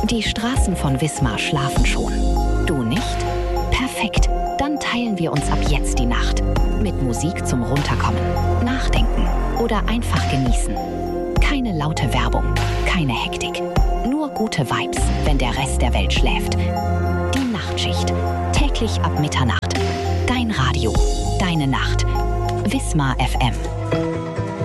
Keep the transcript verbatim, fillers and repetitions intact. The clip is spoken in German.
Die Straßen von Wismar schlafen schon. Du nicht? Perfekt. Dann teilen wir uns ab jetzt die Nacht. Mit Musik zum Runterkommen, Nachdenken oder einfach genießen. Keine laute Werbung, keine Hektik. Nur gute Vibes, wenn der Rest der Welt schläft. Die Nachtschicht. Täglich ab Mitternacht. Dein Radio. Deine Nacht. Wismar F M.